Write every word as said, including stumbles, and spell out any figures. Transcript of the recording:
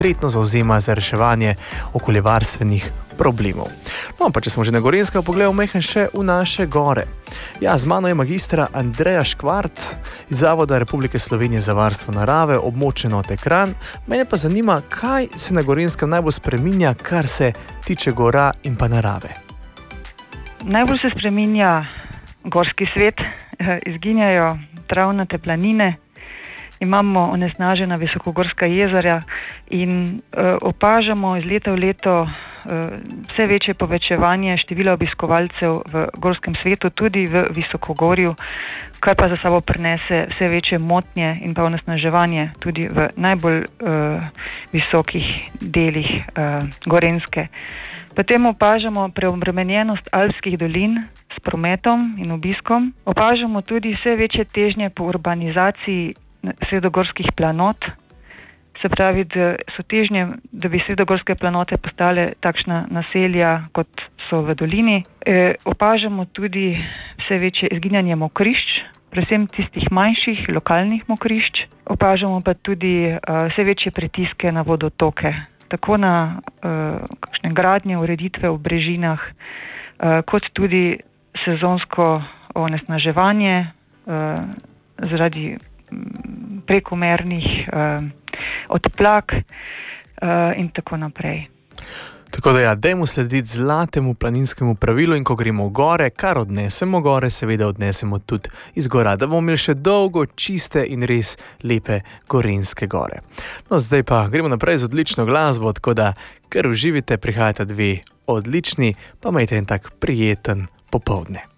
spretno zauzema za reševanje okoljevarstvenih problemov. No, pa če smo že na Gorenjskem, pogledamo mehen še v naše gore. Ja, z mano je magistra Andreja Škvarc iz Zavoda Republike Slovenije za varstvo narave, območje Note Kranj. Mene pa zanima, kaj se na Gorenjskem najbolj spreminja, kar se tiče gora in pa narave. Najbolj se spreminja gorski svet, izginjajo travnate planine, imamo onesnažena visokogorska jezera in uh, opažamo iz leta v leto uh, vse večje povečevanje števila obiskovalcev v gorskem svetu, tudi v visokogorju, kar pa za sabo prinese vse večje motnje in pa onesnaževanje tudi v najbolj uh, visokih delih uh, Gorenjske. Potem opažamo preobremenjenost alpskih dolin s prometom in obiskom. Opažamo tudi vse večje težnje po urbanizaciji sredogorskih planot, se pravi, da so težnje, da bi sredogorske planote postale takšna naselja, kot so v dolini. E, opažamo tudi vse večje izginjanje mokrišč, predvsem tistih manjših, lokalnih mokrišč. Opažamo pa tudi uh, vse večje pritiske na vodotoke, tako na uh, kakšne gradnje, ureditve v brežinah, uh, kot tudi sezonsko onesnaževanje uh, zaradi prekomernih uh, odplak uh, in tako naprej. Tako da ja, dajmo slediti zlatemu planinskemu pravilu in ko gremo gore, kar odnesemo gore, seveda odnesemo tudi iz gora, da bomo imeli še dolgo čiste in res lepe gorenjske gore. No, zdaj pa gremo naprej z odlično glasbo, tako da kar uživite, prihajata dve odlični, pa imejte en tak prijeten popoldne.